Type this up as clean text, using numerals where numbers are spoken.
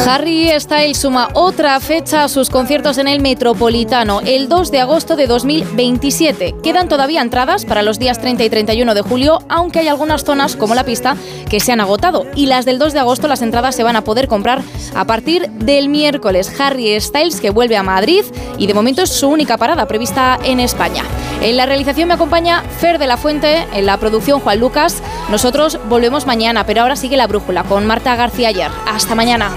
Harry Styles suma otra fecha a sus conciertos en el Metropolitano, el 2 de agosto de 2027. Quedan todavía entradas para los días 30 y 31 de julio, aunque hay algunas zonas, como la pista, que se han agotado. Y las del 2 de agosto, las entradas se van a poder comprar a partir del miércoles. Harry Styles, que vuelve a Madrid, y de momento es su única parada prevista en España. En la realización me acompaña Fer de la Fuente, en la producción Juan Lucas. Nosotros volvemos mañana, pero ahora sigue La Brújula con Marta García Ayer. Hasta mañana.